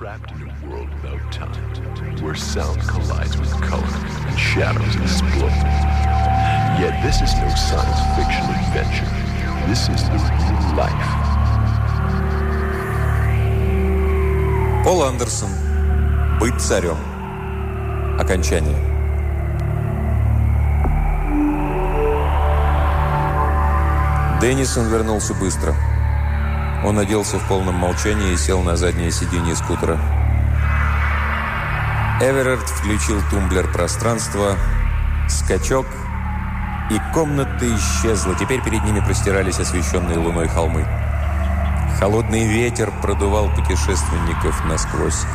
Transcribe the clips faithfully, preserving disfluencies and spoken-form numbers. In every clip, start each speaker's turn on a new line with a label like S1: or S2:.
S1: trapped in a world without time, where sound collides with color and shadows explode. Yet this is no science fiction adventure. This is the real life.
S2: Пол Андерсон. «Быть царем». Окончание. Деннисон вернулся быстро. Он оделся в полном молчании и сел на заднее сиденье скутера. Эверард включил тумблер пространства, скачок, и комната исчезла. Теперь перед ними простирались освещенные луной холмы. Холодный ветер продувал путешественников насквозь.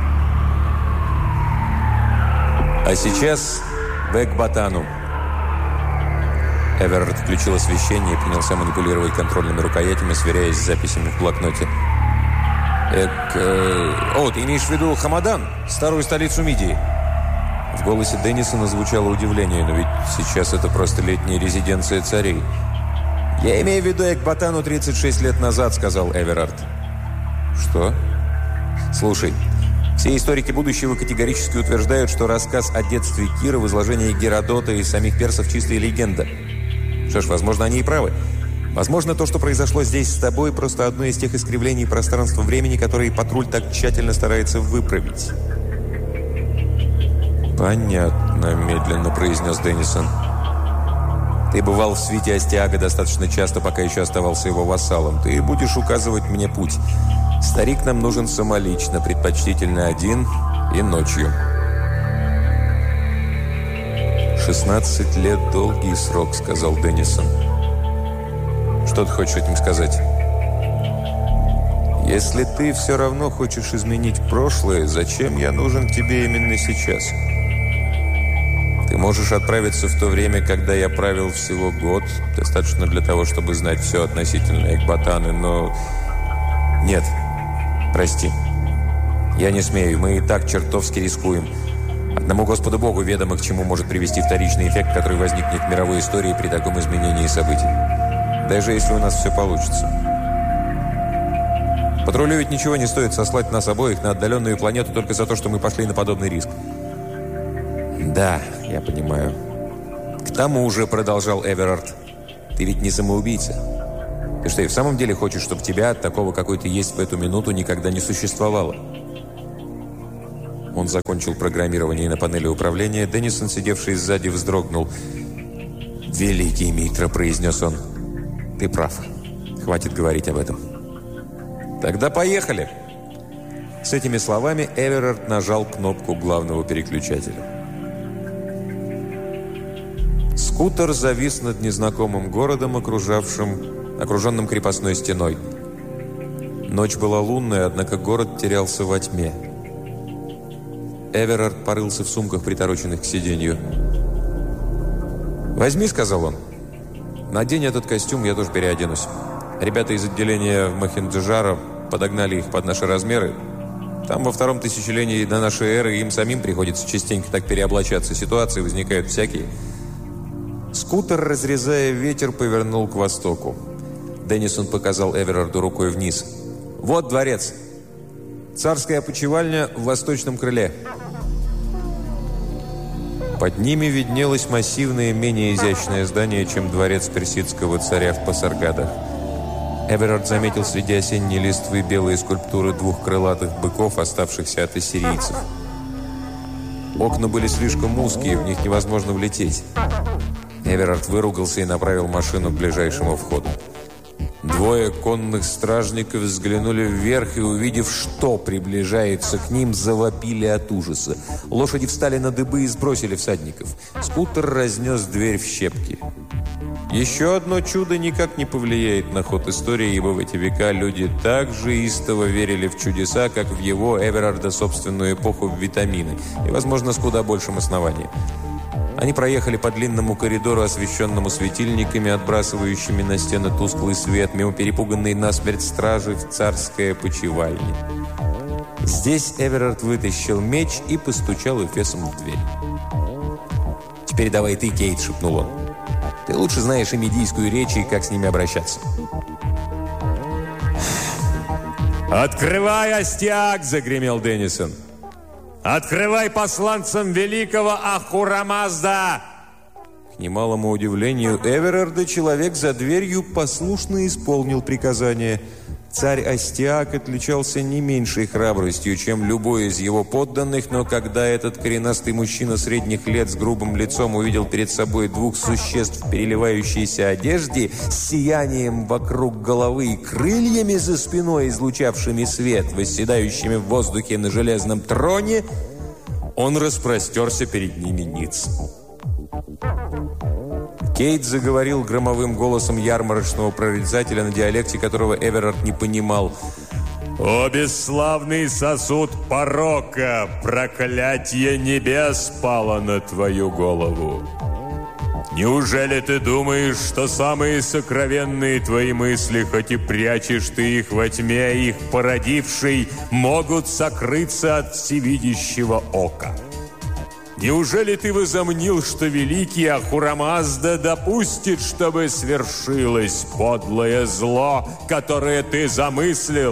S2: А сейчас в Экбатану. Эверард включил освещение и принялся манипулировать контрольными рукоятями, сверяясь с записями в блокноте. «Эк... Э, о, ты имеешь в виду Хамадан, старую столицу Мидии?» В голосе Деннисона звучало удивление, но ведь сейчас это просто летняя резиденция царей. «Я имею в виду Экбатану тридцать шесть лет назад», — сказал Эверард. «Что?» «Слушай, все историки будущего категорически утверждают, что рассказ о детстве Кира в изложении Геродота и самих персов — чистая легенда. Что ж, возможно, они и правы. Возможно, то, что произошло здесь с тобой, просто одно из тех искривлений пространства-времени, которые патруль так тщательно старается выправить». «Понятно», – медленно произнес Деннисон. «Ты бывал в свите Астиага достаточно часто, пока еще оставался его вассалом. Ты будешь указывать мне путь. Старик нам нужен самолично, предпочтительно один и ночью». «шестнадцать лет – долгий срок», – сказал Деннисон. «Что ты хочешь этим сказать?» «Если ты все равно хочешь изменить прошлое, зачем я нужен тебе именно сейчас? Ты можешь отправиться в то время, когда я правил всего год, достаточно для того, чтобы знать все относительно Экбатаны, но... Нет, прости. Я не смею, мы и так чертовски рискуем. Одному Господу Богу ведомо, к чему может привести вторичный эффект, который возникнет в мировой истории при таком изменении событий. Даже если у нас все получится. Патрулю ведь ничего не стоит сослать нас обоих на отдаленную планету только за то, что мы пошли на подобный риск». «Да, я понимаю». «К тому же», — продолжал Эверард, — «ты ведь не самоубийца. Ты что, и в самом деле хочешь, чтобы тебя, такого, какой ты есть в эту минуту, никогда не существовало?» Он закончил программирование на панели управления. Деннисон, сидевший сзади, вздрогнул. «Великий Митра», — произнес он, — «ты прав. Хватит говорить об этом». «Тогда поехали!» С этими словами Эверард нажал кнопку главного переключателя. Скутер завис над незнакомым городом, окружавшим, окруженным крепостной стеной. Ночь была лунная, однако город терялся во тьме. Эверард порылся в сумках, притороченных к сиденью. «Возьми», — сказал он. «Надень этот костюм, я тоже переоденусь. Ребята из отделения Мохенджара подогнали их под наши размеры. Там во втором тысячелении до нашей эры им самим приходится частенько так переоблачаться. Ситуации возникают всякие». Скутер, разрезая ветер, повернул к востоку. Деннисон показал Эверарду рукой вниз. «Вот дворец. Царская опочивальня в восточном крыле». Под ними виднелось массивное, менее изящное здание, чем дворец персидского царя в Пасаргадах. Эверард заметил среди осенней листвы белые скульптуры двух крылатых быков, оставшихся от ассирийцев. Окна были слишком узкие, в них невозможно влететь. Эверард выругался и направил машину к ближайшему входу. Двое конных стражников взглянули вверх и, увидев, что приближается к ним, завопили от ужаса. Лошади встали на дыбы и сбросили всадников. Скутер разнес дверь в щепки. Еще одно чудо никак не повлияет на ход истории, ибо в эти века люди так же истово верили в чудеса, как в его, Эверарда, собственную эпоху в витамины, и, возможно, с куда большим основанием. Они проехали по длинному коридору, освещенному светильниками, отбрасывающими на стены тусклый свет, мимо перепуганной насмерть стражи в царской опочивальне. Здесь Эверард вытащил меч и постучал эфесом в дверь. «Теперь давай ты, Кейт», — шепнул он. «Ты лучше знаешь и медийскую речь, и как с ними обращаться». «Открывай, Астиаг!» – загремел Деннисон. «Открывай посланцам великого Ахура-Мазда!» К немалому удивлению Эверарда человек за дверью послушно исполнил приказание. Царь Астиаг отличался не меньшей храбростью, чем любой из его подданных, но когда этот коренастый мужчина средних лет с грубым лицом увидел перед собой двух существ в переливающейся одежде, с сиянием вокруг головы и крыльями за спиной, излучавшими свет, восседающими в воздухе на железном троне, он распростерся перед ними ниц. Кейт заговорил громовым голосом ярмарочного прорицателя на диалекте, которого Эверард не понимал. «О, бесславный сосуд порока! Проклятие небес пало на твою голову! Неужели ты думаешь, что самые сокровенные твои мысли, хоть и прячешь ты их во тьме, их породивший, могут сокрыться от всевидящего ока? Неужели ты возомнил, что великий Ахура-Мазда допустит, чтобы свершилось подлое зло, которое ты замыслил?»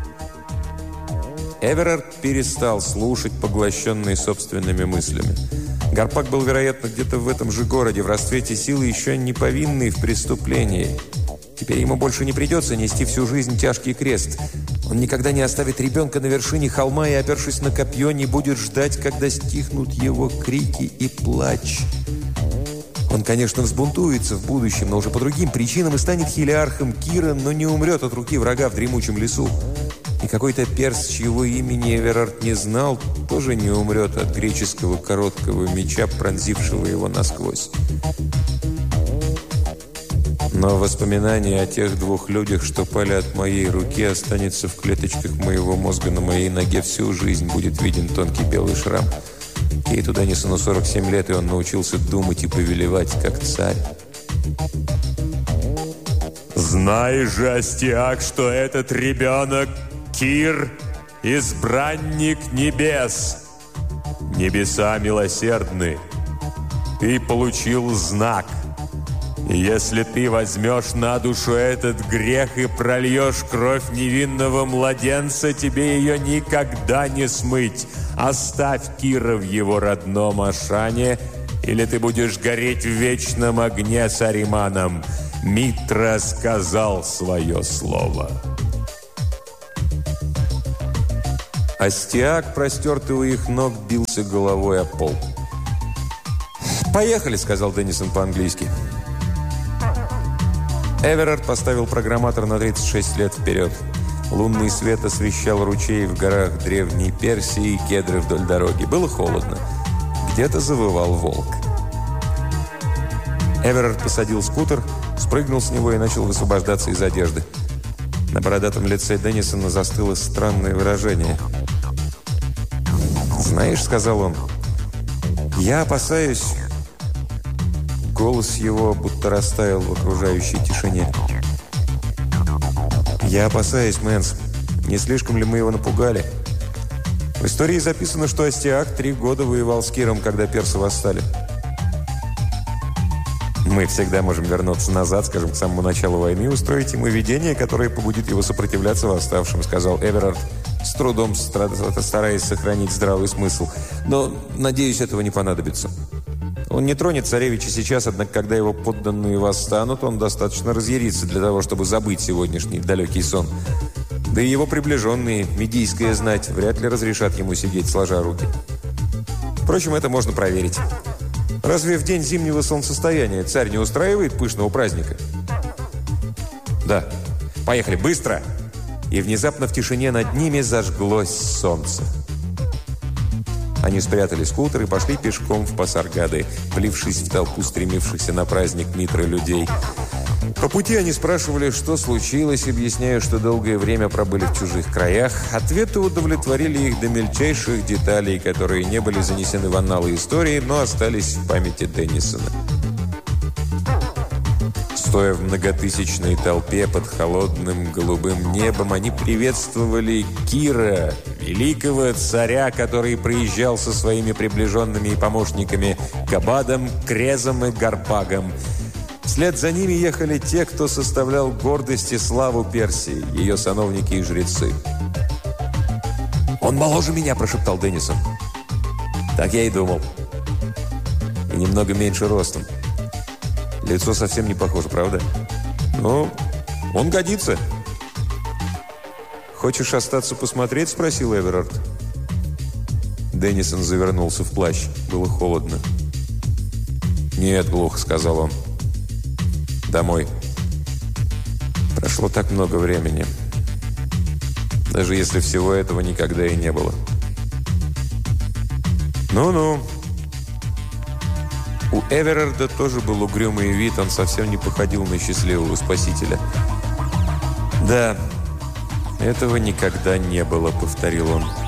S2: Эверард перестал слушать, поглощенный собственными мыслями. Гарпак был, вероятно, где-то в этом же городе, в расцвете силы, еще не повинный в преступлении. Теперь ему больше не придется нести всю жизнь тяжкий крест. Он никогда не оставит ребенка на вершине холма и, опершись на копье, не будет ждать, когда стихнут его крики и плач. Он, конечно, взбунтуется в будущем, но уже по другим причинам и станет хилиархом Кира, но не умрет от руки врага в дремучем лесу. И какой-то перс, чьего имени Эверард не знал, тоже не умрет от греческого короткого меча, пронзившего его насквозь. Но воспоминание о тех двух людях, что пали от моей руки, останется в клеточках моего мозга. На моей ноге всю жизнь будет виден тонкий белый шрам. Кейту Деннисону сорок семь лет, и он научился думать и повелевать, как царь. «Знай же, Астиаг, что этот ребенок Кир, избранник небес. Небеса милосердны. Ты получил знак. И если ты возьмешь на душу этот грех и прольешь кровь невинного младенца, тебе ее никогда не смыть. Оставь Кира в его родном Ашане, или ты будешь гореть в вечном огне с Ариманом. Митра сказал свое слово». Астиаг, простертый у их ног, бился головой о пол. «Поехали», — сказал Деннисон по-английски. Эверард поставил программатор на тридцать шесть лет вперед. Лунный свет освещал ручей в горах Древней Персии и кедры вдоль дороги. Было холодно. Где-то завывал волк. Эверард посадил скутер, спрыгнул с него и начал высвобождаться из одежды. На бородатом лице Деннисона застыло странное выражение. «Знаешь, — сказал он, — я опасаюсь...» Голос его будто растаял в окружающей тишине. «Я опасаюсь, Мэнс. Не слишком ли мы его напугали? В истории записано, что Астиаг три года воевал с Киром, когда персы восстали. Мы всегда можем вернуться назад, скажем, к самому началу войны, и устроить ему видение, которое побудит его сопротивляться восставшим», — сказал Эверард, с трудом стараясь сохранить здравый смысл. «Но, надеюсь, этого не понадобится. Он не тронет царевича сейчас, однако, когда его подданные восстанут, он достаточно разъярится для того, чтобы забыть сегодняшний далекий сон. Да и его приближенные, медийская знать, вряд ли разрешат ему сидеть, сложа руки. Впрочем, это можно проверить. Разве в день зимнего солнцестояния царь не устраивает пышного праздника?» «Да. Поехали, быстро!» И внезапно в тишине над ними зажглось солнце. Они спрятали скутер и пошли пешком в Пасаргады, влившись в толпу стремившихся на праздник Митры людей. По пути они спрашивали, что случилось, объясняя, что долгое время пробыли в чужих краях. Ответы удовлетворили их до мельчайших деталей, которые не были занесены в анналы истории, но остались в памяти Деннисона. Стоя в многотысячной толпе под холодным голубым небом, они приветствовали Кира, великого царя, который приезжал со своими приближенными и помощниками Кабадом, Крезом и Гарпагом. Вслед за ними ехали те, кто составлял гордость и славу Персии, ее сановники и жрецы. «Он моложе меня», – прошептал Деннисон. «Так я и думал. И немного меньше ростом. Лицо совсем не похоже, правда? Ну, он годится». «Хочешь остаться посмотреть?» – спросил Эверард. Деннисон завернулся в плащ. Было холодно. «Нет, глухо», – сказал он. «Домой. Прошло так много времени. Даже если всего этого никогда и не было». «Ну-ну». У Эверарда тоже был угрюмый вид, он совсем не походил на счастливого спасителя. «Да, этого никогда не было», — повторил он.